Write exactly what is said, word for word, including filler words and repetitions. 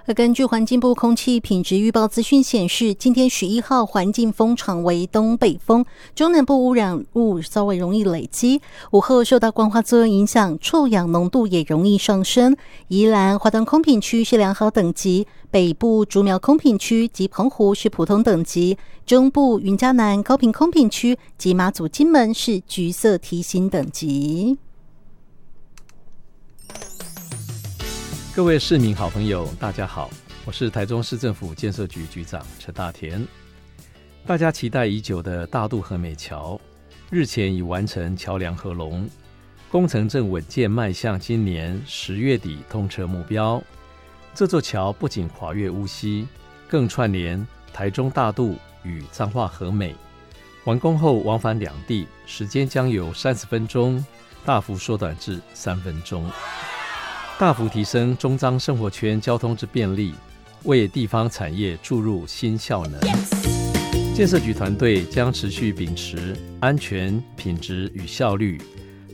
而根据环境部空气品质预报资讯显示，今天十一号环境风场为东北风，中南部污染物稍微容易累积。午后受到光化作用影响，臭氧浓度也容易上升。宜兰花东空品区是良好等级，北部竹苗空品区及澎湖是普通等级，中部云嘉南高屏空品区及马祖金门是橘色提醒等级。 各位市民好朋友大家好，我是台中市政府建设局局长陈大田。大家期待已久的大肚和美桥日前已完成桥梁合龙，工程正稳健迈向今年十月底通车目标。这座桥不仅跨越乌溪，更串联台中大肚与彰化和美，完工后往返两地时间将由三十分钟大幅缩短至三分钟，大幅提升中彰生活圈交通之便利，为地方产业注入新效能。建设局团队将持续秉持安全、品质与效率，